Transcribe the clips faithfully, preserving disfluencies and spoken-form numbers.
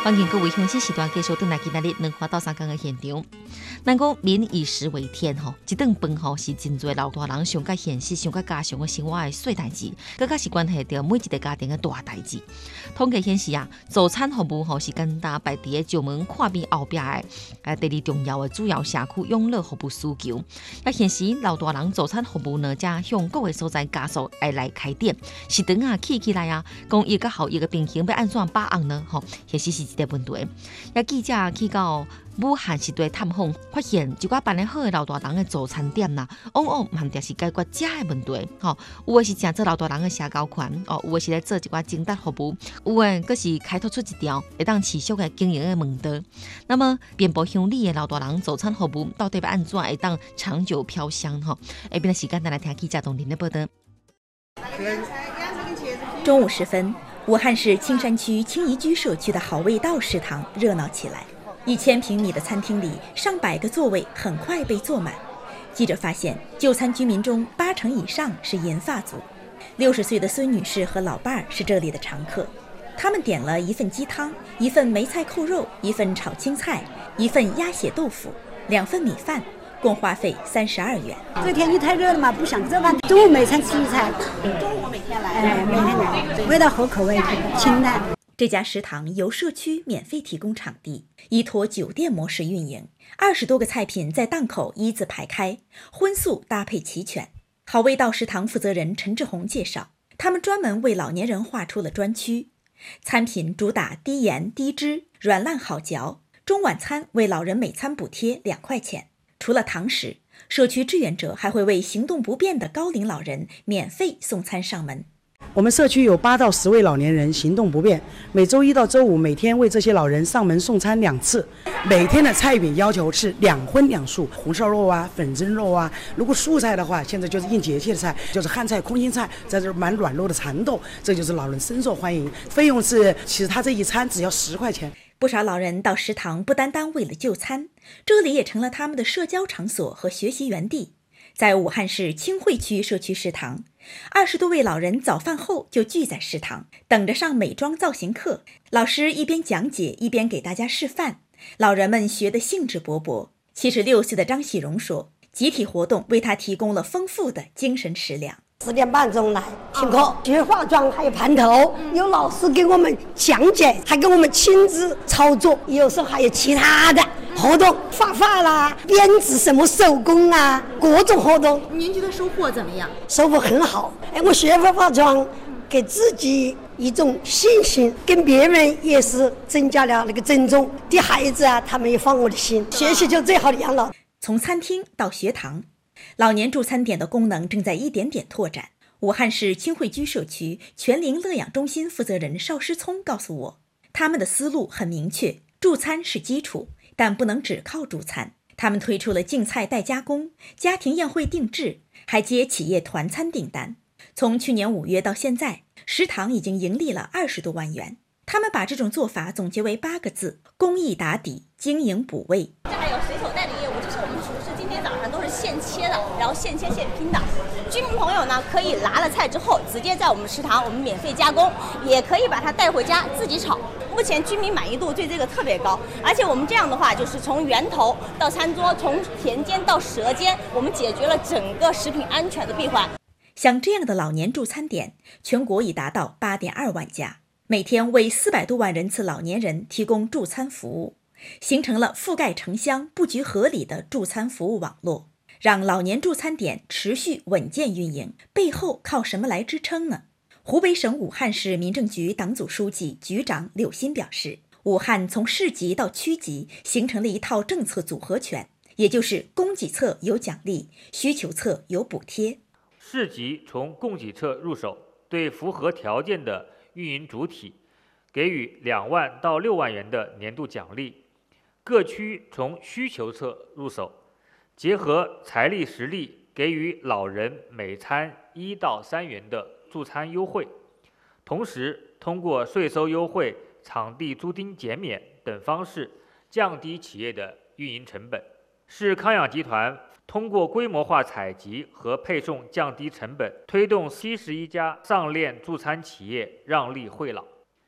欢迎各位乡亲时段继续回来今日两花到三江的现场。咱讲民以食为天吼，一顿饭吼是真侪老大人上较现实、上较家常的生活的小代志，更加是关系到每一个家庭的大代志。统计显示啊，早餐服务吼是跟大摆伫个石门看边后壁的啊第二重要的主要社区养老服务需求。也显示老大人早餐服务呢，正向各个所在加速来来开展。是等啊起起来啊，讲伊个后伊个平衡要安怎把握呢？吼，显示是一个问题。也记者去到武汉时代探访，发现一寡办理好的老大人的早餐店呐，往往毋定是解决食的问题，吼，有的是正做老大人的社交圈，哦，有的是来做一寡精打服务，有的佫是开拓出一条会当持续的经营的门道。那么，遍布乡里的老大人早餐服务到底要安怎会当长久飘香？吼，下边的时间咱来听记者董林的报道。 中午时分，武汉市青山区青宜居社区的好味道食堂热闹起来。一千平米的餐厅里，上百个座位很快被坐满。记者发现，就餐居民中八成以上是银发族，六十岁的孙女士和老伴儿是这里的常客。他们点了一份鸡汤，一份梅菜扣肉，一份炒青菜，一份鸭血豆腐，两份米饭，共花费三十二元。 这天气太热了嘛，不想做饭，中午每餐吃一餐。中午每天来，哎，每天来，味道合口味，清淡。 这家食堂由社区免费提供场地，依托酒店模式运营，二十多个菜品在档口一字排开，荤素搭配齐全。好味道食堂负责人陈志红介绍，他们专门为老年人划出了专区，餐品主打低盐低脂，软烂好嚼。中晚餐为老人每餐补贴两块钱。除了堂食，社区志愿者还会为行动不便的高龄老人免费送餐上门。 我们社区有八到十位老年人行动不便，每周一到周五每天为这些老人上门送餐两次。每天的菜品要求是两荤两素，红烧肉啊、粉蒸肉啊。如果素菜的话，现在就是应节气的菜，就是汉菜、空心菜，在这蛮软肉的蚕豆，这就是老人深受欢迎。费用是，其实他这一餐只要十块钱。 不少老人到食堂不单单为了就餐，这里也成了他们的社交场所和学习园地。在武汉市清惠区社区食堂，二十多位老人早饭后就聚在食堂，等着上美妆造型课。老师一边讲解一边给大家示范，老人们学得兴致勃勃。七十六岁的张喜荣说，集体活动为他提供了丰富的精神食粮。 十点半钟来听课，学化妆，还有盘头，有老师给我们讲解，还给我们亲自操作。有时候还有其他的活动，画画啦、编织什么手工啊，各种活动。 您觉得收获怎么样？ 收获很好。哎，我学会化妆，给自己一种信心，跟别人也是增加了那个尊重。对孩子啊，他们也放我的心，学习就最好的养老。 从餐厅到学堂，老年助餐点的功能正在一点点拓展。武汉市清惠居社区全龄乐养中心负责人邵诗聪告诉我，他们的思路很明确，助餐是基础，但不能只靠助餐。他们推出了净菜代加工、家庭宴会定制，还接企业团餐订单。从去年五月到现在，食堂已经盈利了二十多万元。他们把这种做法总结为八个字：公益打底，经营补位。 这还有随手带的业务，这是我们厨师今天早上都是现切的，然后现切现拼的。居民朋友呢，可以拿了菜之后，直接在我们食堂我们免费加工，也可以把它带回家自己炒。目前居民满意度对这个特别高，而且我们这样的话，就是从源头到餐桌，从田间到舌尖，我们解决了整个食品安全的闭环。 像这样的老年助餐点，全国已达到八点二万家，每天为四百多万人次老年人提供助餐服务，形成了覆盖城乡、布局合理的助餐服务网络，让老年助餐点持续稳健运营。背后靠什么来支撑呢？湖北省武汉市民政局党组书记、局长柳鑫表示，武汉从市级到区级形成了一套政策组合拳，也就是供给侧有奖励，需求侧有补贴。 市级从供给侧入手，对符合条件的运营主体给予两万到六万元的年度奖励；各区从需求侧入手，结合财力实力给予老人每餐一到三元的助餐优惠，同时通过税收优惠、场地租金减免等方式降低企业的运营成本。市康养集团通过规模化采集和配送降低成本，推动七十一家上链助餐企业让利惠老。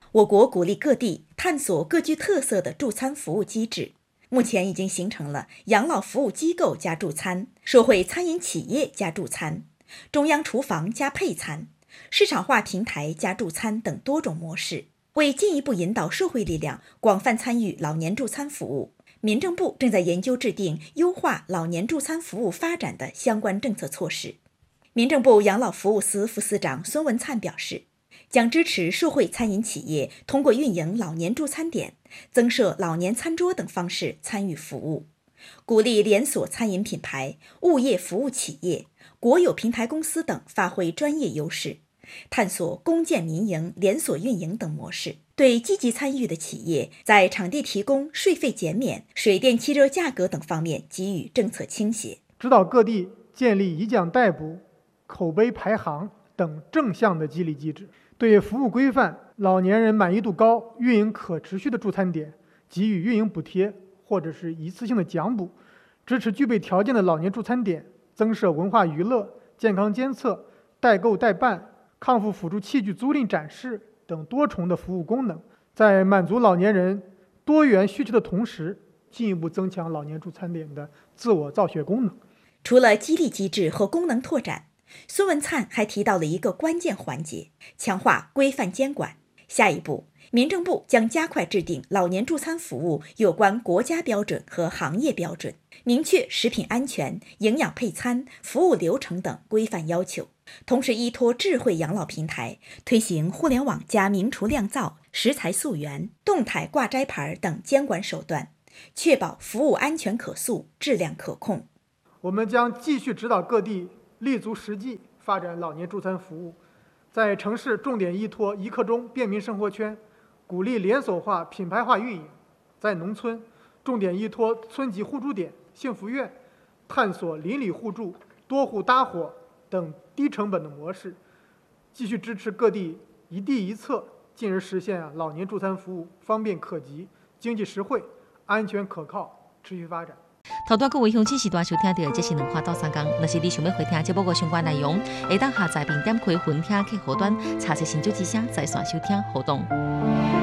我国鼓励各地探索各具特色的助餐服务机制，目前已经形成了养老服务机构加助餐、社会餐饮企业加助餐、中央厨房加配餐、市场化平台加助餐等多种模式。为进一步引导社会力量广泛参与老年助餐服务，民政部正在研究制定优化老年助餐服务发展的相关政策措施。民政部养老服务司副司长孙文灿表示，将支持社会餐饮企业通过运营老年助餐点、增设老年餐桌等方式参与服务，鼓励连锁餐饮品牌、物业服务企业、国有平台公司等发挥专业优势，探索公建民营、连锁运营等模式，对积极参与的企业在场地提供、税费减免、水电气热价格等方面给予政策倾斜， 指导各地建立以奖代补、口碑排行等正向的激励机制，对服务规范、老年人满意度高、运营可持续的助餐点给予运营补贴或者是一次性的奖补，支持具备条件的老年助餐点增设文化娱乐、健康监测、代购代办、康复辅助器具租赁展示等多重的服务功能，在满足老年人多元需求的同时，进一步增强老年助餐点的自我造血功能。 除了激励机制和功能拓展，孙文灿还提到了一个关键环节：强化规范监管。下一步，民政部将加快制定老年助餐服务有关国家标准和行业标准，明确食品安全、营养配餐、服务流程等规范要求。同时，依托智慧养老平台，推行互联网加明厨亮灶、食材溯源、动态挂摘牌等监管手段，确保服务安全可溯、质量可控。 我们将继续指导各地立足实际发展老年助餐服务，在城市重点依托一刻钟便民生活圈，鼓励连锁化、品牌化运营；在农村重点依托村级互助点、幸福院，探索邻里互助、多户搭伙等低成本的模式，继续支持各地一地一策，进而实现老年助餐服务方便可及、经济实惠、安全可靠、持续发展。 头段各位乡亲时段收听到，这是两花到三讲。若是你想要回听节目的相关内容，会当下载并点开分听客户端，查询新旧之声在线收听互动。